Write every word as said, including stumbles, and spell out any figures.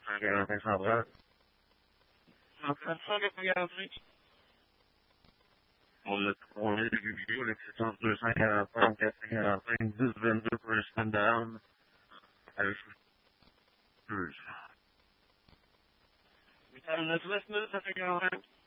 cinquante cent trente. quatre cent quatre-vingt-huit. On a trouvé les vidéos, l'existence deux cent quarante-cinq, quatre cent quarante-cinq, dix, vingt-deux pour un stand down. Allez, je suis. huit cent neuf, neuf mille sept cent quarante-cinq.